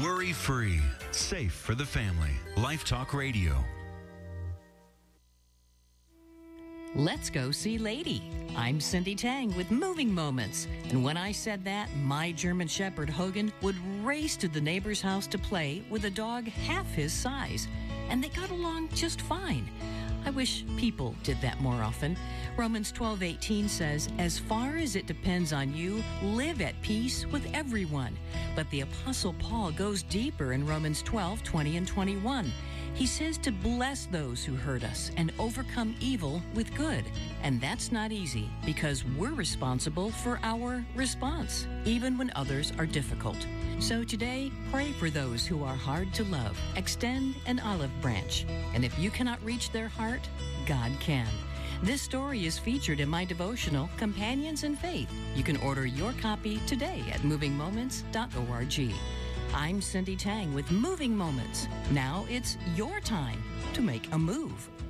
Worry-free, safe for the family. Life Talk Radio. Let's go see Lady. I'm Cindy Tang with Moving Moments. And when I said that, my German Shepherd Hogan would race to the neighbor's house to play with a dog half his size. And they got along just fine. I wish people did that more often. Romans 12:18 says, as far as it depends on you, live at peace with everyone. But the Apostle Paul goes deeper in Romans 12:20 and 21. He says to bless those who hurt us and overcome evil with good. And that's not easy because we're responsible for our response, even when others are difficult. So today, pray for those who are hard to love. Extend an olive branch. And if you cannot reach their heart, God can. This story is featured in my devotional, Companions in Faith. You can order your copy today at movingmoments.org. I'm Cindy Tang with Moving Moments. Now it's your time to make a move.